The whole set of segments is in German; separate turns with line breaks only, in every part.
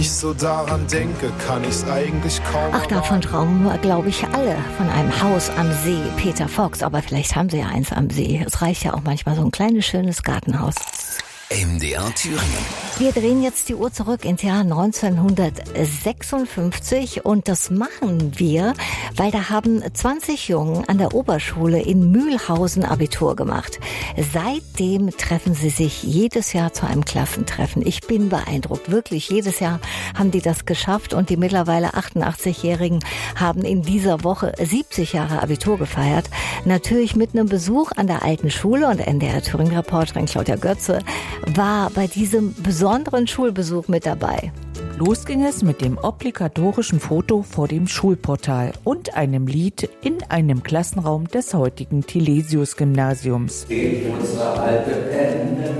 Ich so daran denke, kann ich's eigentlich kaum.
Ach, davon träumen wir, glaube ich, alle von einem Haus am See. Peter Fox, aber vielleicht haben Sie ja eins am See. Es reicht ja auch manchmal so ein kleines, schönes Gartenhaus.
MDR Thüringen.
Wir drehen jetzt die Uhr zurück ins Jahr 1956 und das machen wir, weil da haben 20 Jungen an der Oberschule in Mühlhausen Abitur gemacht. Seitdem treffen sie sich jedes Jahr zu einem Klassentreffen. Ich bin beeindruckt, wirklich. Jedes Jahr haben die das geschafft und die mittlerweile 88-Jährigen haben in dieser Woche 70 Jahre Abitur gefeiert. Natürlich mit einem Besuch an der alten Schule und NDR Thüringen-Reporterin Claudia Götze war bei diesem besonderen Schulbesuch mit dabei.
Los ging es mit dem obligatorischen Foto vor dem Schulportal und einem Lied in einem Klassenraum des heutigen Thelesius-Gymnasiums.
Steht unsere alte Penne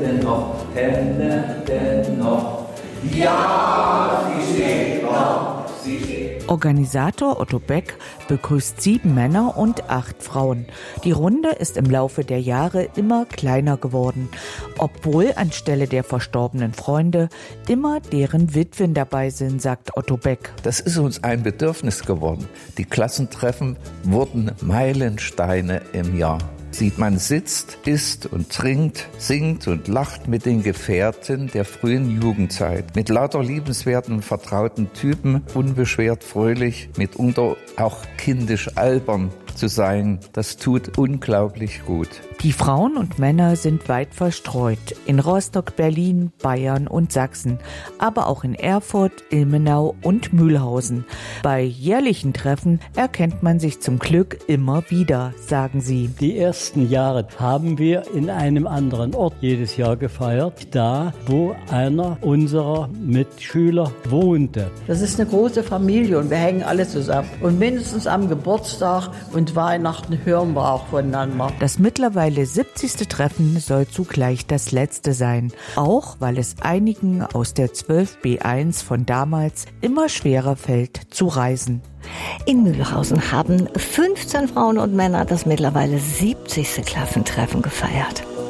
denn noch? Ja, sie steht noch, sie steht.
Organisator Otto Beck begrüßt 7 Männer und 8 Frauen. Die Runde ist im Laufe der Jahre immer kleiner geworden, obwohl anstelle der verstorbenen Freunde immer deren Witwen dabei sind, sagt Otto Beck.
Das ist uns ein Bedürfnis geworden. Die Klassentreffen wurden Meilensteine im Jahr. Man sitzt, isst und trinkt, singt und lacht mit den Gefährten der frühen Jugendzeit. Mit lauter liebenswerten, vertrauten Typen, unbeschwert fröhlich, mitunter auch kindisch albern zu sein. Das tut unglaublich gut.
Die Frauen und Männer sind weit verstreut. In Rostock, Berlin, Bayern und Sachsen. Aber auch in Erfurt, Ilmenau und Mühlhausen. Bei jährlichen Treffen erkennt man sich zum Glück immer wieder, sagen sie.
Die ersten Jahre haben wir in einem anderen Ort jedes Jahr gefeiert. Da, wo einer unserer Mitschüler wohnte.
Das ist eine große Familie und wir hängen alle zusammen. Und mindestens am Geburtstag und Weihnachten hören wir auch voneinander.
Das mittlerweile 70. Treffen soll zugleich das letzte sein. Auch weil es einigen aus der 12b1 von damals immer schwerer fällt zu reisen.
In Mühlhausen haben 15 Frauen und Männer das mittlerweile 70. Klassentreffen gefeiert.